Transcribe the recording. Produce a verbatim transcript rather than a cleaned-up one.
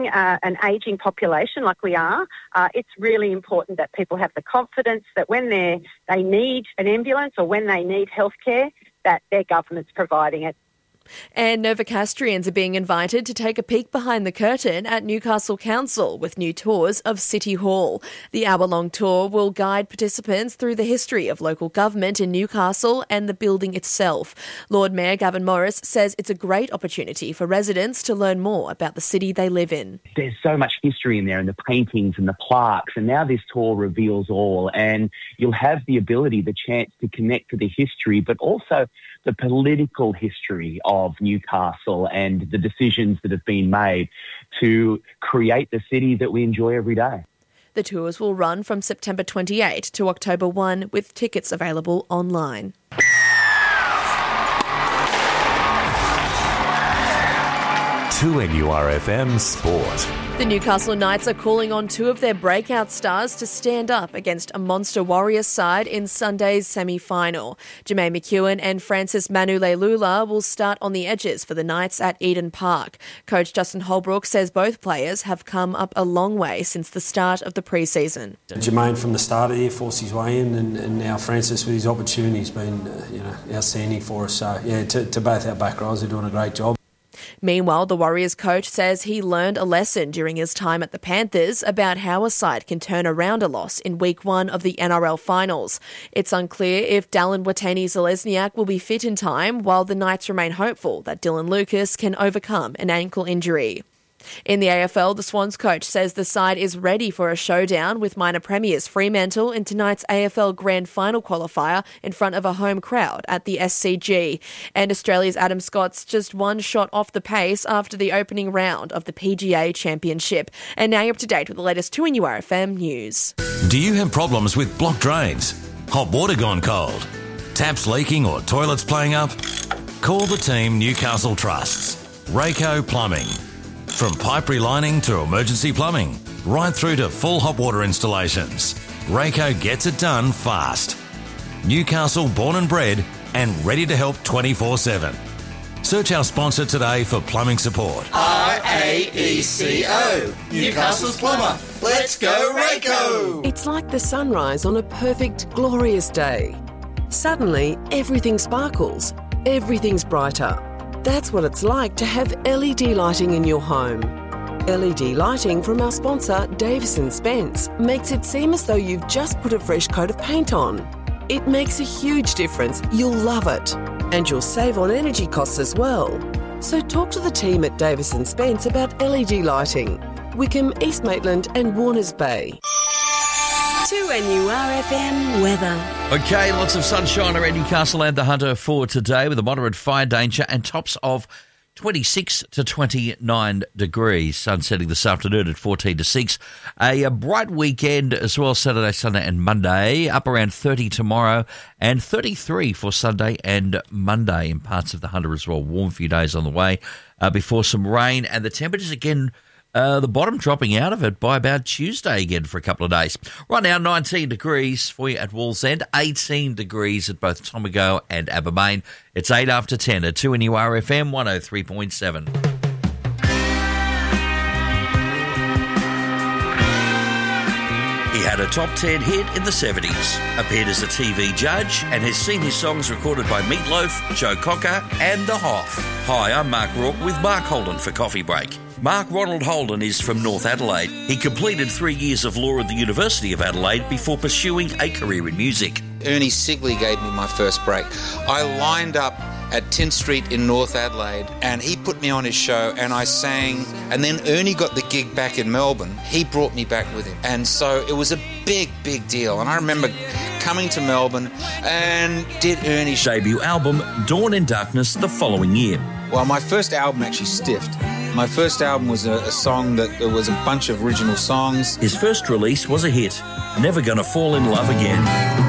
Uh, an ageing population like we are, uh, it's really important that people have the confidence that when they they need an ambulance or when they need healthcare, that their government's providing it. And Novocastrians are being invited to take a peek behind the curtain at Newcastle Council with new tours of City Hall. The hour-long tour will guide participants through the history of local government in Newcastle and the building itself. Lord Mayor Gavin Morris says it's a great opportunity for residents to learn more about the city they live in. There's so much history in there, and the paintings and the plaques, and now this tour reveals all, and you'll have the ability, the chance to connect to the history, but also the political history of Newcastle and the decisions that have been made to create the city that we enjoy every day. The tours will run from September twenty-eighth to October first, with tickets available online. two N U R F M Sport. The Newcastle Knights are calling on two of their breakout stars to stand up against a monster Warriors side in Sunday's semi-final. Jermaine McEwen and Francis Manu Leilula will start on the edges for the Knights at Eden Park. Coach Justin Holbrook says both players have come up a long way since the start of the pre-season. Jermaine from the start of the year forced his way in, and, and now Francis with his opportunity has been uh, you know, outstanding for us. So, yeah, to, to both our back rows, they're doing a great job. Meanwhile, the Warriors coach says he learned a lesson during his time at the Panthers about how a side can turn around a loss in week one of the N R L finals. It's unclear if Dallin Watene-Zelezniak will be fit in time, while the Knights remain hopeful that Dylan Lucas can overcome an ankle injury. In the A F L, the Swans coach says the side is ready for a showdown with minor premiers Fremantle in tonight's A F L Grand Final qualifier in front of a home crowd at the S C G. And Australia's Adam Scott's just one shot off the pace after the opening round of the P G A Championship. And now you're up to date with the latest two N U R F M news. Do you have problems with blocked drains? Hot water gone cold? Taps leaking or toilets playing up? Call the team Newcastle Trusts. Rayco Plumbing. From pipe relining to emergency plumbing, right through to full hot water installations, Rayco gets it done fast. Newcastle born and bred and ready to help twenty-four seven. Search our sponsor today for plumbing support. R A E C O, Newcastle's plumber. Let's go Rayco! It's like the sunrise on a perfect, glorious day. Suddenly, everything sparkles. Everything's brighter. That's what it's like to have L E D lighting in your home. L E D lighting from our sponsor, Davis and Spence, makes it seem as though you've just put a fresh coat of paint on. It makes a huge difference. You'll love it. And you'll save on energy costs as well. So talk to the team at Davis and Spence about L E D lighting. Wickham, East Maitland and Warners Bay. two N U R F M weather. Okay, lots of sunshine around Newcastle and the Hunter for today with a moderate fire danger and tops of twenty-six to twenty-nine degrees. Sun setting this afternoon at fourteen to six. A, a bright weekend as well, Saturday, Sunday and Monday. Up around thirty tomorrow and thirty-three for Sunday and Monday in parts of the Hunter as well. Warm few days on the way uh, before some rain, and the temperatures again, Uh, the bottom dropping out of it by about Tuesday again for a couple of days. Right now, nineteen degrees for you at Wallsend, eighteen degrees at both Tomago and Abermain. It's eight after ten at two N U R F M one oh three point seven. He had a top ten hit in the seventies, appeared as a T V judge, and has seen his songs recorded by Meatloaf, Joe Cocker, and The Hoff. Hi, I'm Mark Rourke with Mark Holden for Coffee Break. Mark Ronald Holden is from North Adelaide. He completed three years of law at the University of Adelaide before pursuing a career in music. Ernie Sigley gave me my first break. I lined up at tenth Street in North Adelaide and he put me on his show and I sang, and then Ernie got the gig back in Melbourne. He brought me back with him, and so it was a big, big deal. And I remember coming to Melbourne and did Ernie's debut album, Dawn in Darkness, the following year. Well, my first album actually stiffed. My first album was a, a song that there was a bunch of original songs. His first release was a hit, Never Gonna Fall in Love Again.